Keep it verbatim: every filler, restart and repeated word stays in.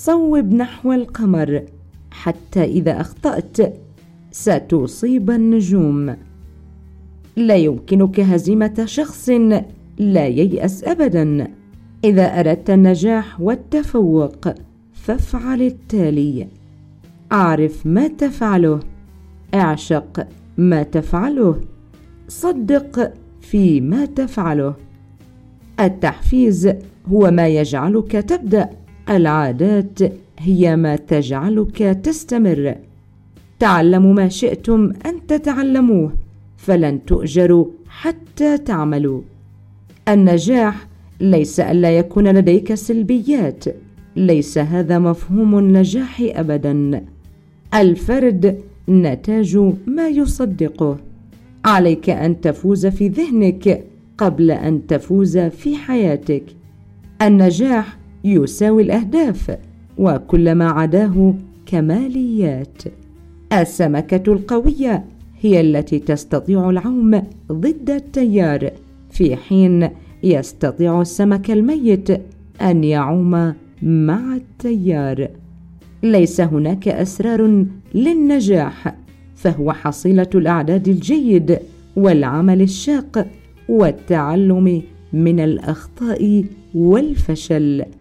صوب نحو القمر، حتى إذا أخطأت ستصيب النجوم. لا يمكنك هزيمة شخص لا ييأس أبدا. إذا أردت النجاح والتفوق فافعل التالي: أعرف ما تفعله، اعشق ما تفعله، صدق فيما تفعله. التحفيز هو ما يجعلك تبدأ، العادات هي ما تجعلك تستمر. تعلموا ما شئتم أن تتعلموه، فلن تؤجروا حتى تعملوا. النجاح ليس ألا يكون لديك سلبيات، ليس هذا مفهوم النجاح أبدا. الفرد نتاج ما يصدقه. عليك أن تفوز في ذهنك قبل أن تفوز في حياتك. النجاح يساوي الأهداف، وكل ما عداه كماليات. السمكة القوية هي التي تستطيع العوم ضد التيار، في حين يستطيع السمك الميت أن يعوم مع التيار. ليس هناك أسرار للنجاح، فهو حصيلة الإعداد الجيد والعمل الشاق والتعلم من الأخطاء والفشل.